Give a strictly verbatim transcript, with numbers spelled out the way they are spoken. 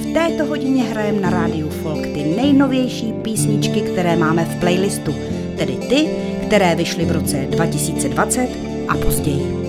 V této hodině hrajeme na rádiu Folk ty nejnovější písničky, které máme v playlistu, tedy ty, které vyšly v roce dva tisíce dvacet a později.